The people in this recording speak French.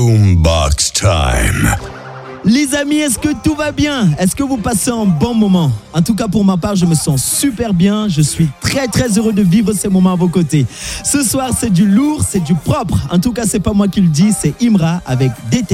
Boombox Time. Les amis, est-ce que tout va bien? Est-ce que vous passez un bon moment? En tout cas, pour ma part, je me sens super bien. Je suis très heureux de vivre ces moments à vos côtés. Ce soir, c'est du lourd, c'est du propre. En tout cas, c'est pas moi qui le dis, c'est Imra avec DT.